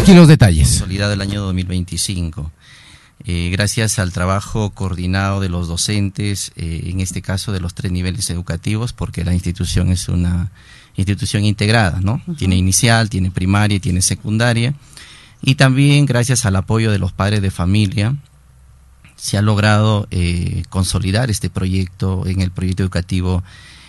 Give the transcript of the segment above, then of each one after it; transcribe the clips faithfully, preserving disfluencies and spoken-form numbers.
aquí los detalles. Consolidado el año dos mil veinticinco. Eh, gracias al trabajo coordinado de los docentes, eh, en este caso de los tres niveles educativos, porque la institución es una institución integrada, ¿no? Uh-huh. Tiene inicial, tiene primaria y tiene secundaria. Y también gracias al apoyo de los padres de familia, se ha logrado eh, consolidar este proyecto en el proyecto educativo,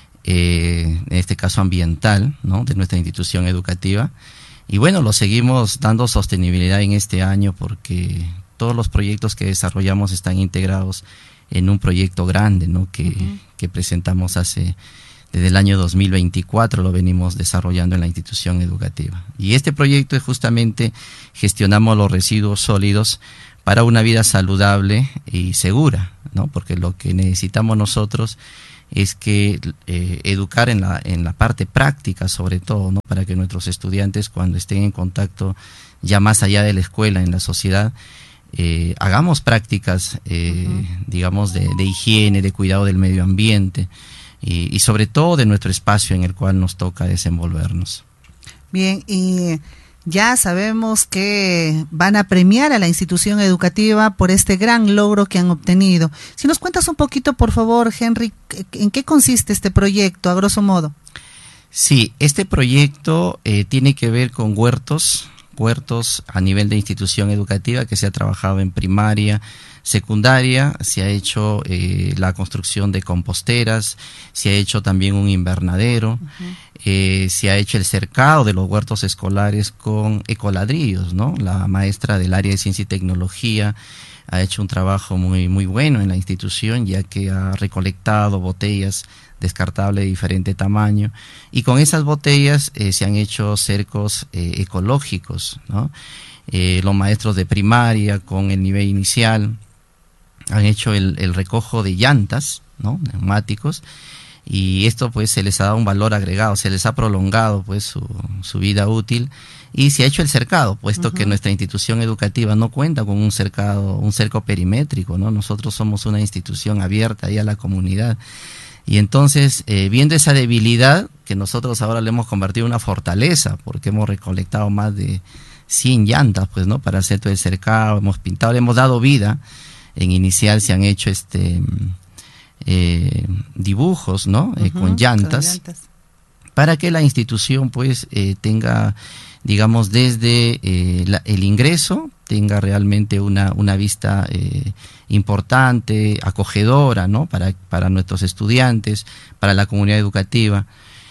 eh, en este caso ambiental, ¿no? De nuestra institución educativa. Y bueno, lo seguimos dando sostenibilidad en este año porque todos los proyectos que desarrollamos están integrados en un proyecto grande, ¿no? Que, uh-huh. que presentamos hace, desde el año dos mil veinticuatro lo venimos desarrollando en la institución educativa. Y este proyecto es justamente gestionamos los residuos sólidos para una vida saludable y segura, ¿no? Porque lo que necesitamos nosotros es que eh, educar en la en la parte práctica, sobre todo, ¿no? Para que nuestros estudiantes, cuando estén en contacto ya más allá de la escuela, en la sociedad, eh, hagamos prácticas, eh, uh-huh. digamos, de, de higiene, de cuidado del medio ambiente y, y sobre todo de nuestro espacio en el cual nos toca desenvolvernos. Bien, y ya sabemos que van a premiar a la institución educativa por este gran logro que han obtenido. Si nos cuentas un poquito, por favor, Henry, ¿en qué consiste este proyecto, a grosso modo? Sí, este proyecto eh, tiene que ver con huertos, huertos a nivel de institución educativa que se ha trabajado en primaria, secundaria, se ha hecho eh, la construcción de composteras, se ha hecho también un invernadero, uh-huh. eh, se ha hecho el cercado de los huertos escolares con ecoladrillos, ¿no? La maestra del área de ciencia y tecnología ha hecho un trabajo muy, muy bueno en la institución, ya que ha recolectado botellas descartables de diferente tamaño, y con esas botellas eh, se han hecho cercos eh, ecológicos, ¿no? Eh, los maestros de primaria con el nivel inicial han hecho el, el recojo de llantas, ¿no? Neumáticos, y esto pues se les ha dado un valor agregado, se les ha prolongado pues su, su vida útil, y se ha hecho el cercado, puesto uh-huh. que nuestra institución educativa no cuenta con un cercado, un cerco perimétrico, ¿no? Nosotros somos una institución abierta ahí a la comunidad. Y entonces, eh, viendo esa debilidad, que nosotros ahora le hemos convertido en una fortaleza, porque hemos recolectado más de cien llantas, pues, ¿no? Para hacer todo el cercado, hemos pintado, le hemos dado vida. En inicial se han hecho este eh, dibujos, ¿no? Uh-huh, eh, con llantas, con llantas, para que la institución, pues, eh, tenga, digamos, desde eh, la, el ingreso, tenga realmente una, una vista eh, importante, acogedora, ¿no? Para, para nuestros estudiantes, para la comunidad educativa.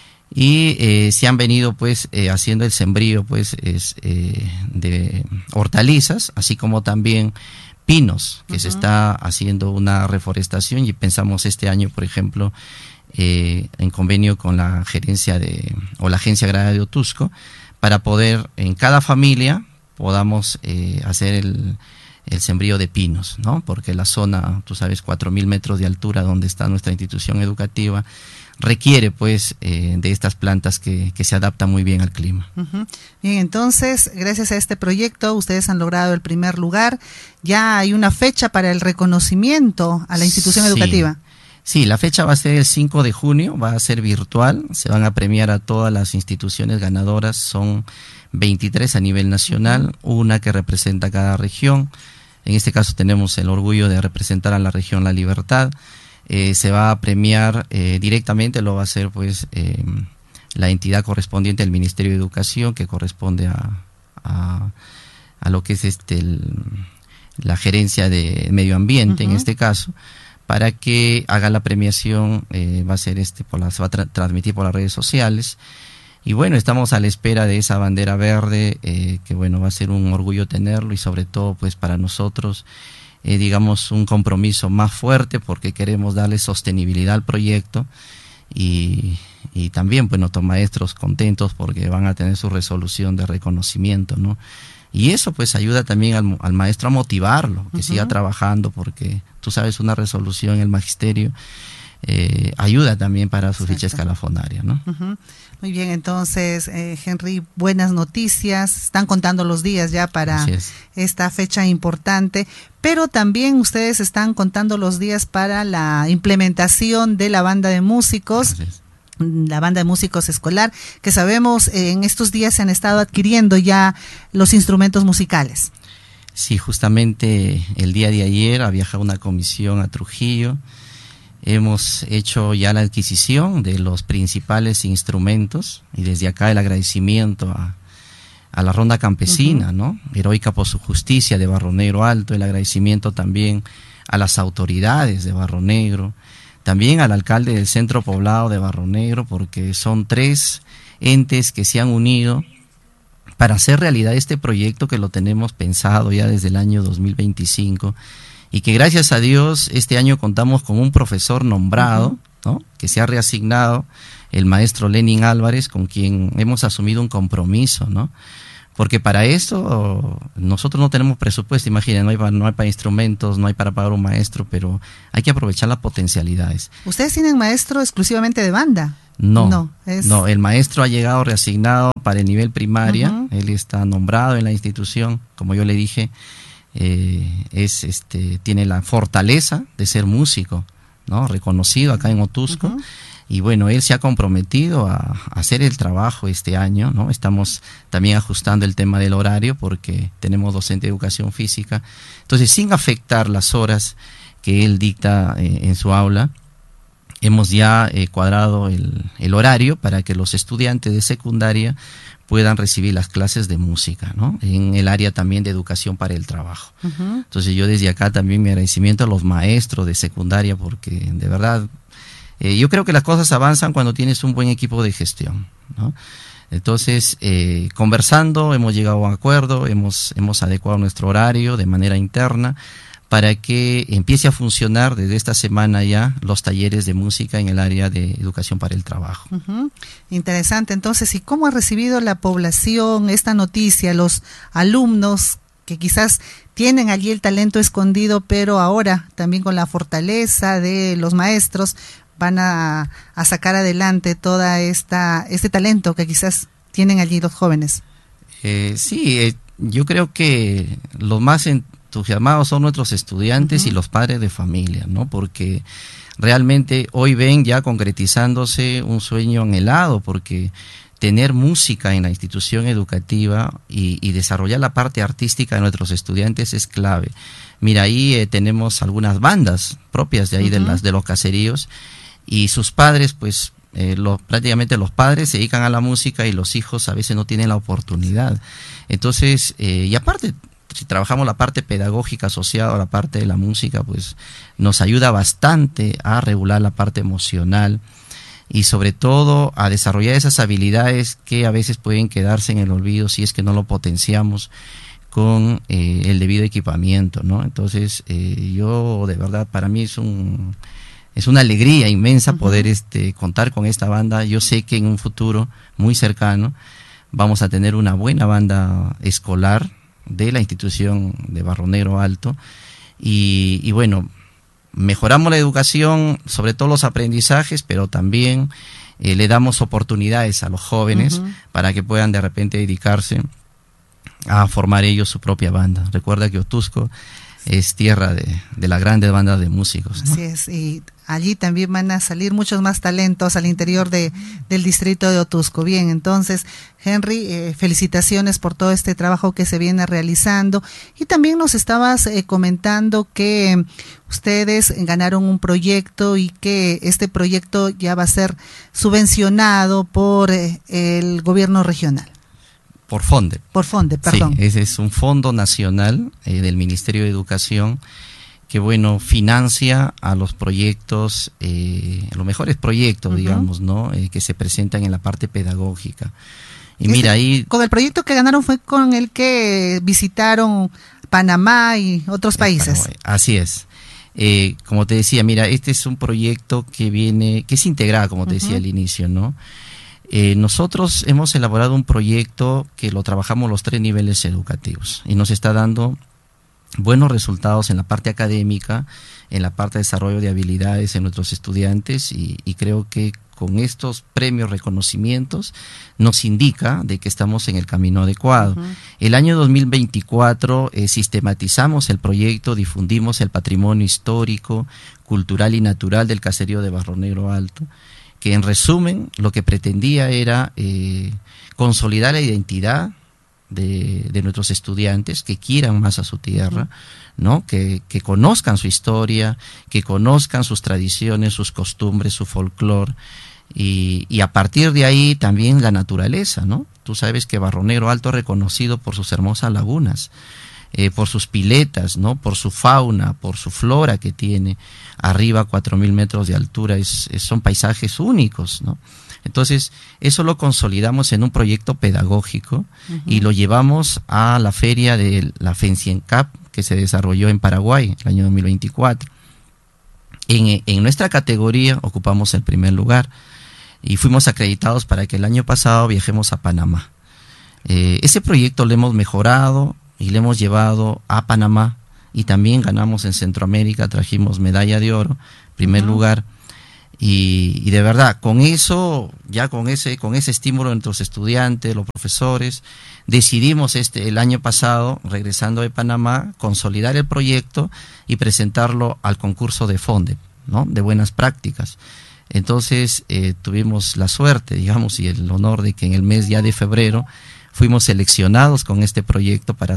Y eh, se han venido pues eh, haciendo el sembrío pues es, eh, de hortalizas, así como también pinos, que uh-huh. se está haciendo una reforestación, y pensamos este año, por ejemplo, eh, en convenio con la gerencia de o la Agencia Agraria de Otusco, para poder en cada familia podamos eh, hacer el, el sembrío de pinos, ¿no? Porque la zona, tú sabes, cuatro mil metros de altura donde está nuestra institución educativa, requiere pues eh, de estas plantas que, que se adaptan muy bien al clima. Uh-huh. Bien, entonces, gracias a este proyecto, ustedes han logrado el primer lugar. Ya hay una fecha para el reconocimiento a la institución sí. educativa. Sí, la fecha va a ser el cinco de junio, va a ser virtual, se van a premiar a todas las instituciones ganadoras, son veintitrés a nivel nacional, una que representa cada región. En este caso tenemos el orgullo de representar a la región La Libertad. Eh, se va a premiar eh, directamente, lo va a hacer pues eh, la entidad correspondiente del Ministerio de Educación, que corresponde a, a, a lo que es este el, la gerencia de medio ambiente, uh-huh. en este caso, para que haga la premiación. Eh, va a ser este por la, se va a tra- transmitir por las redes sociales. Y bueno, estamos a la espera de esa bandera verde, eh, que bueno, va a ser un orgullo tenerlo, y sobre todo pues para nosotros, eh, digamos, un compromiso más fuerte, porque queremos darle sostenibilidad al proyecto, y, y también pues nuestros maestros contentos porque van a tener su resolución de reconocimiento, ¿no? Y eso pues ayuda también al, al maestro a motivarlo, que uh-huh. siga trabajando, porque tú sabes, una resolución en el magisterio eh, ayuda también para su Exacto. ficha escalafonaria, ¿no? Uh-huh. Muy bien, entonces, eh, Henry, buenas noticias, están contando los días ya para esta fecha importante, pero también ustedes están contando los días para la implementación de la banda de músicos la banda de músicos escolar, que sabemos eh, en estos días se han estado adquiriendo ya los instrumentos musicales. Sí, justamente el día de ayer ha viajado una comisión a Trujillo. Hemos hecho ya la adquisición de los principales instrumentos y desde acá el agradecimiento a, a la Ronda Campesina, uh-huh. ¿no? Heroica por su justicia de Barro Negro Alto, el agradecimiento también a las autoridades de Barro Negro, también al alcalde del centro poblado de Barro Negro, porque son tres entes que se han unido para hacer realidad este proyecto que lo tenemos pensado ya desde el año dos mil veinticinco y que gracias a Dios este año contamos con un profesor nombrado, uh-huh. ¿no? Que se ha reasignado, el maestro Lenin Álvarez, con quien hemos asumido un compromiso, ¿no? Porque para esto nosotros no tenemos presupuesto, imaginen, no hay, no hay para instrumentos, no hay para pagar un maestro, pero hay que aprovechar las potencialidades. ¿Ustedes tienen maestro exclusivamente de banda? No, no, es... no, el maestro ha llegado reasignado para el nivel primaria, uh-huh. Él está nombrado en la institución, como yo le dije, eh, es este tiene la fortaleza de ser músico, ¿no? Reconocido acá en Otuzco. Uh-huh. Y bueno, él se ha comprometido a, a hacer el trabajo este año, ¿no? Estamos también ajustando el tema del horario porque tenemos docente de educación física. Entonces, sin afectar las horas que él dicta eh, en su aula, hemos ya eh, cuadrado el, el horario para que los estudiantes de secundaria puedan recibir las clases de música, ¿no? En el área también de educación para el trabajo. Uh-huh. Entonces, yo desde acá también mi agradecimiento a los maestros de secundaria porque de verdad... Eh, yo creo que las cosas avanzan cuando tienes un buen equipo de gestión, ¿no? Entonces, eh, conversando, hemos llegado a un acuerdo, hemos, hemos adecuado nuestro horario de manera interna para que empiece a funcionar desde esta semana ya los talleres de música en el área de educación para el trabajo. Uh-huh. Interesante. Entonces, ¿y cómo ha recibido la población esta noticia, los alumnos que quizás tienen allí el talento escondido, pero ahora también con la fortaleza de los maestros van a, a sacar adelante toda esta este talento que quizás tienen allí los jóvenes? Eh, sí, eh, yo creo que los más entusiasmados son nuestros estudiantes uh-huh. y los padres de familia, ¿no? Porque realmente hoy ven ya concretizándose un sueño anhelado, porque tener música en la institución educativa y, y desarrollar la parte artística de nuestros estudiantes es clave. Mira, ahí eh, tenemos algunas bandas propias de ahí uh-huh. de las de los caseríos y sus padres, pues eh, lo, prácticamente los padres se dedican a la música y los hijos a veces no tienen la oportunidad. Entonces, eh, y aparte, si trabajamos la parte pedagógica asociada a la parte de la música, pues nos ayuda bastante a regular la parte emocional y sobre todo a desarrollar esas habilidades que a veces pueden quedarse en el olvido si es que no lo potenciamos con eh, el debido equipamiento, ¿no? Entonces, eh, yo de verdad, para mí es un es una alegría inmensa uh-huh. poder este contar con esta banda. Yo sé que en un futuro muy cercano vamos a tener una buena banda escolar de la institución de Barro Negro Alto y, y bueno, mejoramos la educación, sobre todo los aprendizajes, pero también eh, le damos oportunidades a los jóvenes uh-huh. para que puedan de repente dedicarse a formar ellos su propia banda. Recuerda que Otuzco es tierra de, de la grande banda de músicos, ¿no? Así es, y allí también van a salir muchos más talentos al interior de, del distrito de Otuzco. Bien, entonces, Henry, eh, felicitaciones por todo este trabajo que se viene realizando. Y también nos estabas eh, comentando que ustedes ganaron un proyecto y que este proyecto ya va a ser subvencionado por eh, el gobierno regional. Por FONDE. Por FONDE, perdón. Sí, ese es un fondo nacional eh, del Ministerio de Educación que, bueno, financia a los proyectos, eh, los mejores proyectos, uh-huh. digamos, ¿no? Eh, que se presentan en la parte pedagógica. Y este, mira ahí... Con el proyecto que ganaron fue con el que visitaron Panamá y otros países. Paraguay. Así es. Eh, como te decía, mira, este es un proyecto que viene, que es integrado, como te uh-huh. decía al inicio, ¿no? Eh, nosotros hemos elaborado un proyecto que lo trabajamos los tres niveles educativos y nos está dando buenos resultados en la parte académica, en la parte de desarrollo de habilidades en nuestros estudiantes y, y creo que con estos premios, reconocimientos, nos indica de que estamos en el camino adecuado. Uh-huh. El año dos mil veinticuatro eh, sistematizamos el proyecto, difundimos el patrimonio histórico, cultural y natural del caserío de Barro Negro Alto. que en resumen lo que pretendía era eh, consolidar la identidad de, de nuestros estudiantes, que quieran más a su tierra, ¿no? Que, que conozcan su historia, que conozcan sus tradiciones, sus costumbres, su folclore, y, y a partir de ahí también la naturaleza, ¿no? Tú sabes que Barro Negro Alto es reconocido por sus hermosas lagunas, eh, por sus piletas, ¿no? Por su fauna, por su flora que tiene arriba a cuatro mil metros de altura, es, es, son paisajes únicos, ¿no? Entonces, eso lo consolidamos en un proyecto pedagógico uh-huh. y lo llevamos a la feria de la FENCIENCAP, que se desarrolló en Paraguay el año dos mil veinticuatro. En, en nuestra categoría ocupamos el primer lugar y fuimos acreditados para que el año pasado viajemos a Panamá. Eh, ese proyecto lo hemos mejorado y lo hemos llevado a Panamá, y también ganamos en Centroamérica, trajimos medalla de oro, primer uh-huh. lugar. Y, y de verdad, con eso, ya con ese, con ese estímulo de nuestros estudiantes, los profesores, decidimos este, el año pasado, regresando de Panamá, consolidar el proyecto y presentarlo al concurso de FONDEP, ¿no? De buenas prácticas. Entonces, eh, tuvimos la suerte, digamos, y el honor de que en el mes ya de febrero fuimos seleccionados con este proyecto para